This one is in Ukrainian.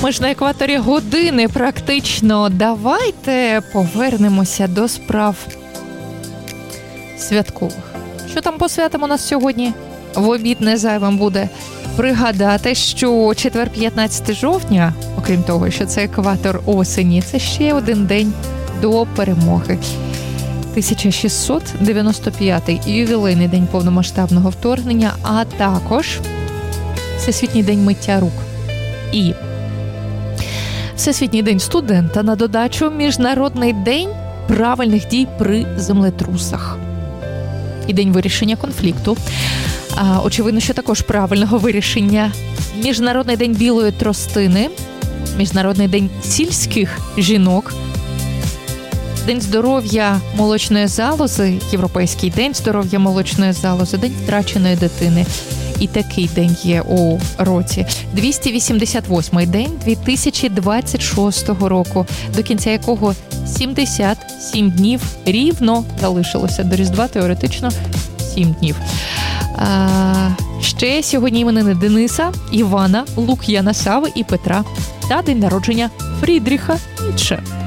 Ми ж на екваторі години практично. Давайте повернемося до справ святкових. Що там по святам у нас сьогодні? В обід не зайвим буде пригадати, що четвер 15 жовтня, окрім того, що це екватор осені, це ще один день до перемоги. 1695-й ювілейний день повномасштабного вторгнення, а також Всесвітній день миття рук. І Всесвітній день студента на додачу, Міжнародний день правильних дій при землетрусах. І день вирішення конфлікту. Очевидно, що також правильного вирішення. Міжнародний день білої тростини, Міжнародний день сільських жінок, День здоров'я молочної залози, Європейський день здоров'я молочної залози, День втраченої дитини. І такий день є у році. 288-й день 2026 року, до кінця якого 77 днів рівно залишилося. До Різдва теоретично 7 днів. Ще сьогодні іменини Дениса, Івана, Лук'яна Сави і Петра та день народження Фрідріха Ніцше.